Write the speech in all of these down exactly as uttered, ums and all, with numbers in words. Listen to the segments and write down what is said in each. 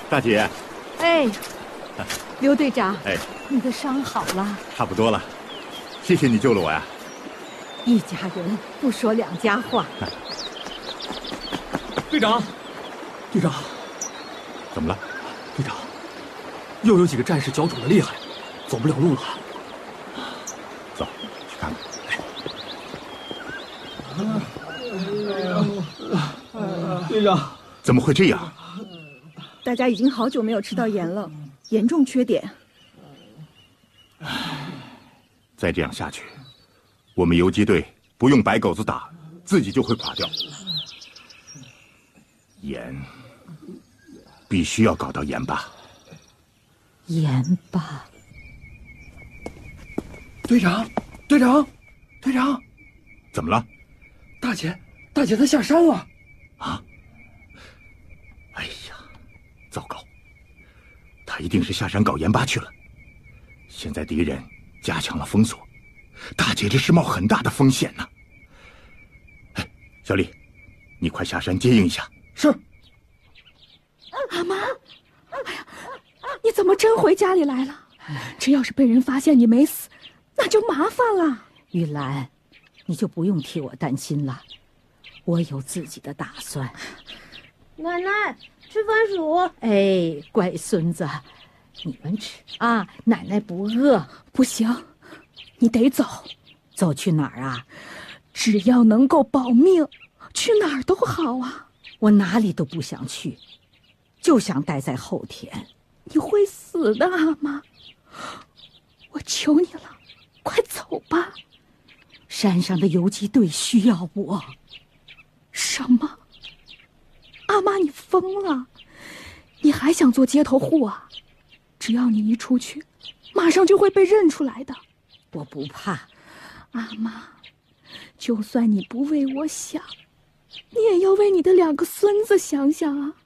大姐。 哎，刘队长。 哎， 你的伤好了？ 差不多了，谢谢你救了我呀。 一家人不说两家话。 队长，队长， 怎么了？ 队长，又有几个战士脚肿的厉害，走不了路了。 走，去看看。 队长， 怎么会这样？ 大家已经好久没有吃到盐了，严重缺碘。 再这样下去，我们游击队不用白狗子打，自己就会垮掉。盐，必须要搞到盐巴。 盐巴。 队长，队长，队长， 怎么了？ 大姐，大姐她下山了。 啊！哎呀，糟糕！他一定是下山搞盐巴去了。现在敌人加强了封锁，大姐这是冒很大的风险呢。哎，小李，你快下山接应一下。 是。 阿妈，哎呀，你怎么真回家里来了？这要是被人发现你没死，那就麻烦了。 玉兰，你就不用替我担心了，我有自己的打算。 奶奶，吃番薯。 哎，乖孙子，你们吃啊，奶奶不饿。 不行，你得走。 走去哪儿啊？ 只要能够保命，去哪儿都好啊。 我哪里都不想去，就想待在后田。 你会死的，阿妈，我求你了，快走吧。 山上的游击队需要我。 什么？阿妈，你疯了？你还想做街头户啊？只要你一出去，马上就会被认出来的。 我不怕。 阿妈，就算你不为我想，你也要为你的两个孙子想想啊。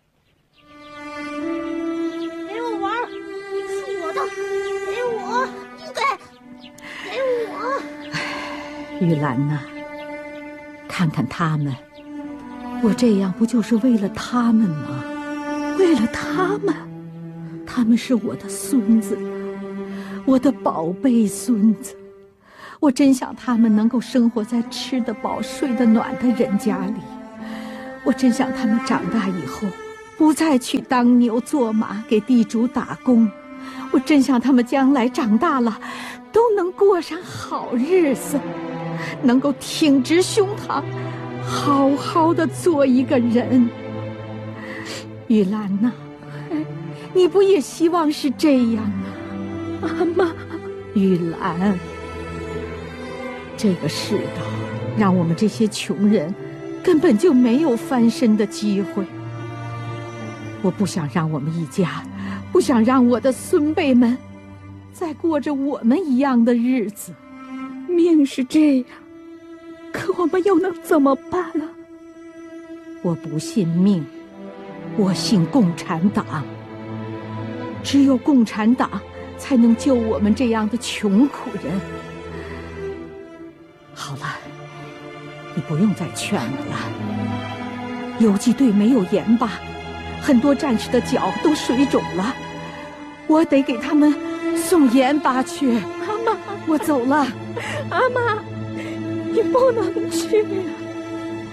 给我玩，是我的，给我，给，给我。 玉兰呐，看看他们，我这样不就是为了他们吗？ 为了他们？ 他们是我的孙子，我的宝贝孙子。我真想他们能够生活在吃得饱、睡得暖的人家里。我真想他们长大以后，不再去当牛做马给地主打工。我真想他们将来长大了，都能过上好日子，能够挺直胸膛，好好的做一个人。玉兰呐、啊，你不也希望是这样啊？ 阿妈， 玉兰，这个世道让我们这些穷人根本就没有翻身的机会。我不想让我们一家，不想让我的孙辈们再过着我们一样的日子。 命是这样，可我们又能怎么办啊？ 我不信命，我信共产党。只有共产党才能救我们这样的穷苦人。好了，你不用再劝我了。游击队没有盐巴，很多战士的脚都水肿了，我得给他们送盐巴去。 阿妈， 我走了。 阿妈，你不能去啊。